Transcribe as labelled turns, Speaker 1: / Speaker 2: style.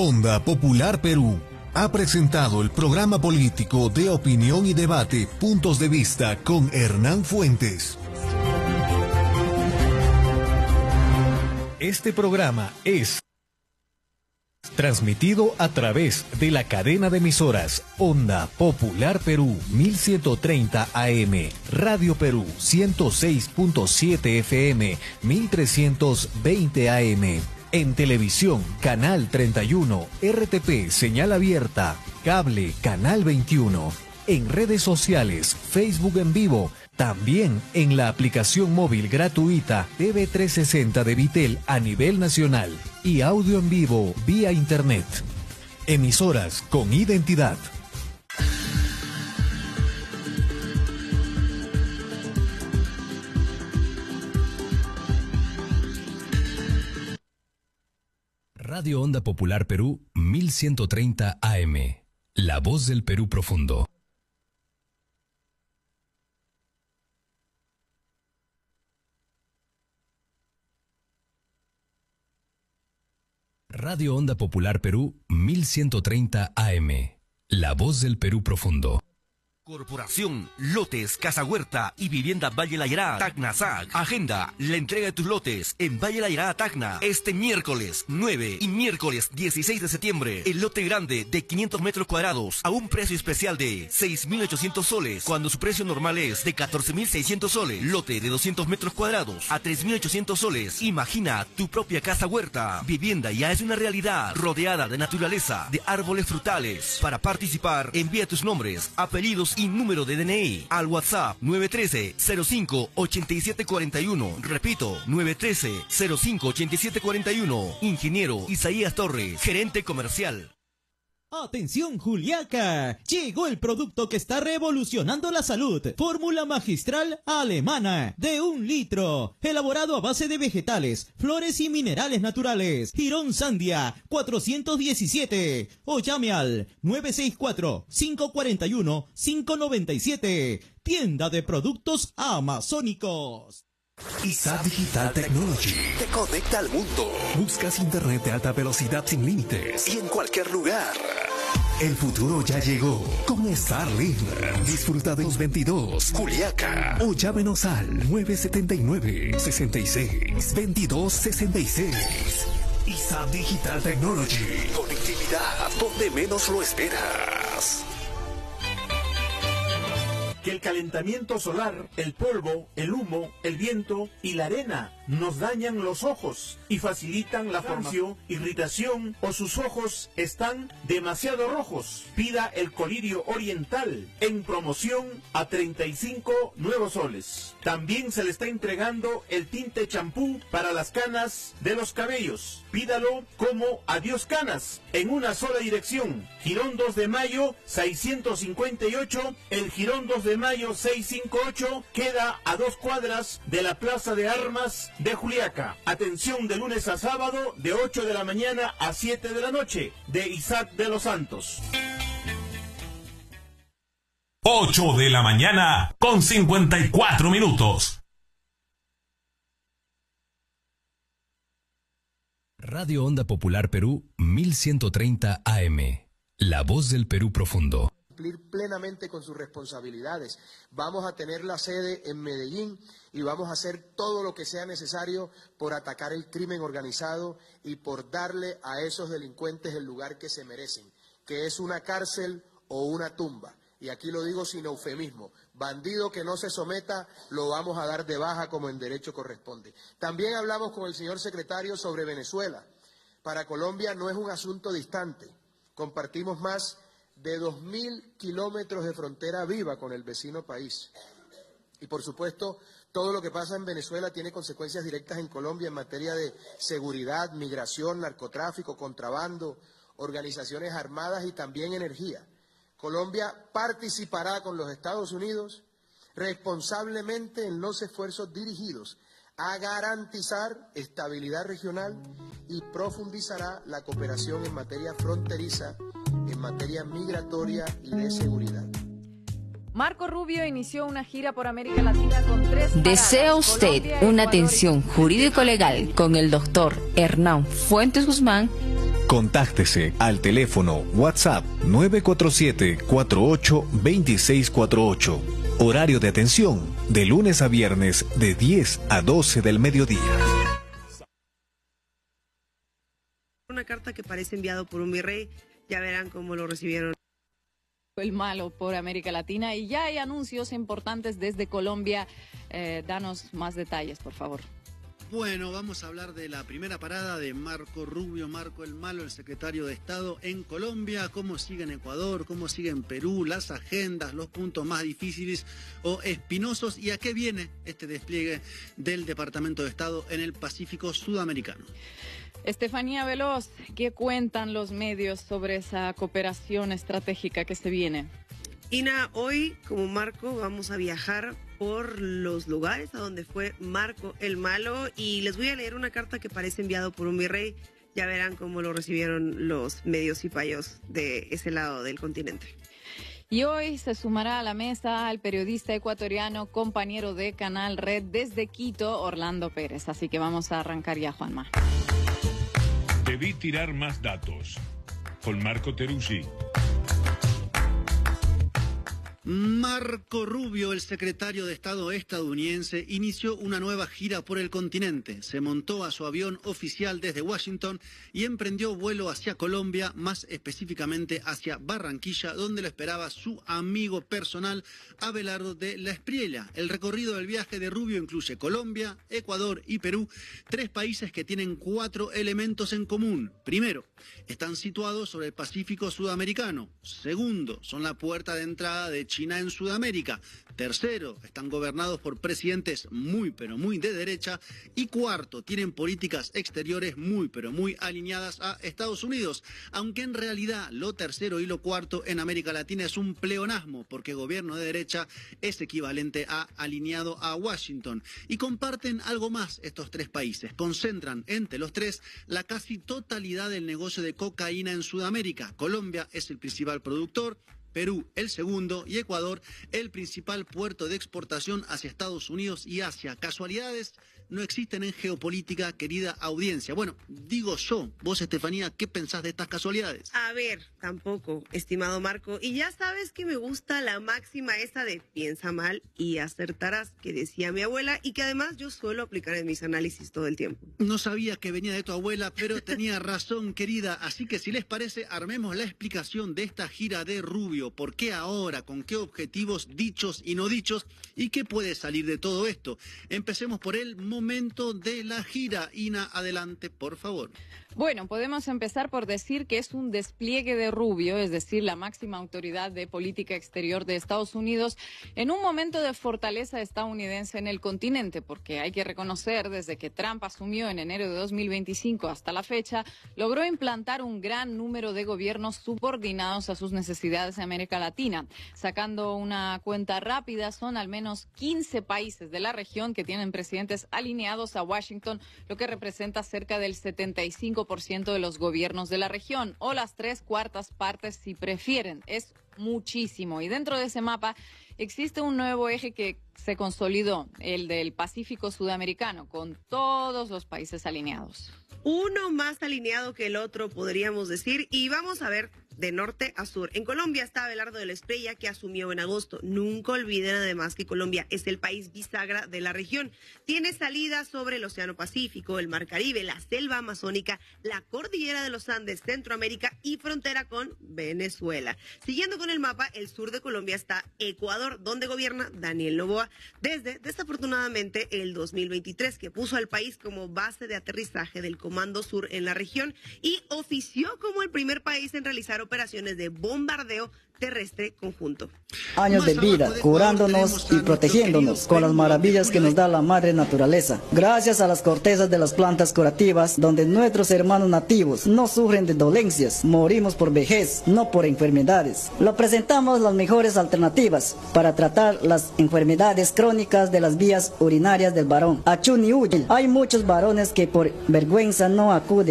Speaker 1: Onda Popular Perú ha presentado el programa político de opinión y debate Puntos de Vista con Hernán Fuentes. Este programa es transmitido a través de la cadena de emisoras Onda Popular Perú 1130 AM, Radio Perú 106.7 FM, 1320 AM. En televisión, Canal 31, RTP, señal abierta, cable, Canal 21. En redes sociales, Facebook en vivo, también en la aplicación móvil gratuita TV360 de Vitel a nivel nacional y audio en vivo vía Internet. Emisoras con identidad.
Speaker 2: Radio Onda Popular Perú 1130 AM. La voz del Perú profundo. Radio Onda Popular Perú 1130 AM. La voz del Perú profundo.
Speaker 3: Corporación Lotes, Casa Huerta y Vivienda Valle Layará, Tacna SAC. Agenda la entrega de tus lotes en Valle Layará, Tacna, este miércoles 9 y miércoles 16 de septiembre. El lote grande de 500 metros cuadrados a un precio especial de 6.800 soles, cuando su precio normal es de 14.600 soles. Lote de 200 metros cuadrados a 3.800 soles. Imagina tu propia casa huerta. Vivienda ya es una realidad, rodeada de naturaleza, de árboles frutales. Para participar, envía tus nombres, apellidos y número de DNI al WhatsApp 913-05-8741. Repito, 913-05-8741. Ingeniero Isaías Torres, gerente comercial.
Speaker 4: ¡Atención, Juliaca! Llegó el producto que está revolucionando la salud. Fórmula magistral alemana de 1 litro. Elaborado a base de vegetales, flores y minerales naturales. Girón Sandia 417. O llame al 964-541-597. Tienda de productos amazónicos.
Speaker 1: ISAT Digital Technology te conecta al mundo. Buscas internet de alta velocidad sin límites y en cualquier lugar. El futuro ya llegó con Starlink. Disfruta de los 22 Juliaca o llámenos al 979-66-2266. ISAT Digital Technology. Conectividad donde menos lo esperas.
Speaker 5: Que el calentamiento solar, el polvo, el humo, el viento y la arena nos dañan los ojos y facilitan la formación, irritación o sus ojos están demasiado rojos. Pida el colirio oriental en promoción a 35 nuevos soles. También se le está entregando el tinte champú para las canas de los cabellos. Pídalo como Adiós Canas en una sola dirección. Girón 2 de Mayo 658, el Girón 2 de Mayo 658 queda a 2 cuadras de la Plaza de Armas de Juliaca. Atención de lunes a sábado de 8 de la mañana a 7 de la noche. De Isaac de los Santos.
Speaker 6: 8 de la mañana con 54 minutos.
Speaker 2: Radio Onda Popular Perú 1130 AM. La voz del Perú profundo.
Speaker 7: Cumplir plenamente con sus responsabilidades. Vamos a tener la sede en Medellín y vamos a hacer todo lo que sea necesario por atacar el crimen organizado y por darle a esos delincuentes el lugar que se merecen, que es una cárcel o una tumba. Y aquí lo digo sin eufemismo, bandido que no se someta lo vamos a dar de baja como en derecho corresponde. También hablamos con el señor secretario sobre Venezuela. Para Colombia no es un asunto distante, compartimos más de 2.000 kilómetros de frontera viva con el vecino país. Y por supuesto, todo lo que pasa en Venezuela tiene consecuencias directas en Colombia en materia de seguridad, migración, narcotráfico, contrabando, organizaciones armadas y también energía. Colombia participará con los Estados Unidos responsablemente en los esfuerzos dirigidos a garantizar estabilidad regional y profundizará la cooperación en materia fronteriza, en materia migratoria y de seguridad.
Speaker 8: Marco Rubio inició una gira por América Latina con 3 paradas.
Speaker 9: ¿Desea usted
Speaker 8: Colombia,
Speaker 9: una
Speaker 8: Ecuador
Speaker 9: atención jurídico-legal con el doctor Hernán Fuentes Guzmán?
Speaker 1: Contáctese al teléfono WhatsApp 947-482648. Horario de atención de lunes a viernes de 10 a 12 del mediodía.
Speaker 9: Una carta que parece enviado por un virrey, ya verán cómo lo recibieron.
Speaker 8: El malo por América Latina y ya hay anuncios importantes desde Colombia. Danos más detalles, por favor.
Speaker 10: Bueno, vamos a hablar de la primera parada de Marco Rubio, Marco el Malo, el secretario de Estado en Colombia, cómo sigue en Ecuador, cómo sigue en Perú, las agendas, los puntos más difíciles o espinosos y a qué viene este despliegue del Departamento de Estado en el Pacífico Sudamericano.
Speaker 8: Estefanía Veloz, ¿qué cuentan los medios sobre esa cooperación estratégica que se viene?
Speaker 9: Ina, hoy como Marco vamos a viajar por los lugares a donde fue Marco el Malo y les voy a leer una carta que parece enviado por un virrey. Ya verán cómo lo recibieron los medios cipayos de ese lado del continente.
Speaker 8: Y hoy se sumará a la mesa el periodista ecuatoriano, compañero de Canal Red desde Quito, Orlando Pérez. Así que vamos a arrancar ya, Juanma.
Speaker 11: Debí tirar más datos. Con Marco Teruggi.
Speaker 10: Marco Rubio, el secretario de Estado estadounidense, inició una nueva gira por el continente. Se montó a su avión oficial desde Washington y emprendió vuelo hacia Colombia, más específicamente hacia Barranquilla, donde lo esperaba su amigo personal Abelardo de la Espriella. El recorrido del viaje de Rubio incluye Colombia, Ecuador y Perú, 3 países que tienen 4 elementos en común. Primero, están situados sobre el Pacífico Sudamericano. Segundo, son la puerta de entrada de China en Sudamérica. Tercero, están gobernados por presidentes muy pero muy de derecha. Y cuarto, tienen políticas exteriores muy pero muy alineadas a Estados Unidos. Aunque en realidad lo tercero y lo cuarto en América Latina es un pleonasmo, porque gobierno de derecha es equivalente a alineado a Washington. Y comparten algo más estos 3 países. Concentran entre los 3 la casi totalidad del negocio de cocaína en Sudamérica. Colombia es el principal productor, Perú el segundo y Ecuador el principal puerto de exportación hacia Estados Unidos y Asia. ¿Casualidades? No existen en geopolítica, querida audiencia. Bueno, digo yo, vos, Estefanía, ¿qué pensás de estas casualidades?
Speaker 9: A ver, tampoco, estimado Marco. Y ya sabes que me gusta la máxima esa de piensa mal y acertarás, que decía mi abuela y que además yo suelo aplicar en mis análisis todo el tiempo.
Speaker 10: No sabía que venía de tu abuela, pero tenía razón, querida. Así que si les parece, armemos la explicación de esta gira de Rubio. ¿Por qué ahora? ¿Con qué objetivos dichos y no dichos? ¿Y qué puede salir de todo esto? Empecemos por el momento de la gira. Ina, adelante, por favor.
Speaker 8: Bueno, podemos empezar por decir que es un despliegue de Rubio, es decir, la máxima autoridad de política exterior de Estados Unidos, en un momento de fortaleza estadounidense en el continente, porque hay que reconocer, desde que Trump asumió en enero de 2025 hasta la fecha, logró implantar un gran número de gobiernos subordinados a sus necesidades en América Latina. Sacando una cuenta rápida, son al menos 15 países de la región que tienen presidentes alineados a Washington, lo que representa cerca del 75% de los gobiernos de la región, o las 3/4 partes si prefieren. Es muchísimo. Y dentro de ese mapa existe un nuevo eje que se consolidó, el del Pacífico Sudamericano, con todos los países alineados.
Speaker 9: Uno más alineado que el otro, podríamos decir, y vamos a ver de norte a sur. En Colombia está Abelardo de la Espriella, que asumió en agosto. Nunca olviden además que Colombia es el país bisagra de la región. Tiene salidas sobre el Océano Pacífico, el Mar Caribe, la selva amazónica, la cordillera de los Andes, Centroamérica y frontera con Venezuela. Siguiendo con el mapa, el sur de Colombia está Ecuador, donde gobierna Daniel Noboa desde, desafortunadamente, el 2023, que puso al país como base de aterrizaje del Comando Sur en la región y ofició como el primer país en realizar operaciones de bombardeo terrestre conjunto.
Speaker 12: Años de vida, curándonos y protegiéndonos con las maravillas que nos da la madre naturaleza. Gracias a las cortezas de las plantas curativas, donde nuestros hermanos nativos no sufren de dolencias, morimos por vejez, no por enfermedades. Lo presentamos las mejores alternativas para tratar las enfermedades crónicas de las vías urinarias del varón. Achuni Uyil. Hay muchos varones que por vergüenza no acuden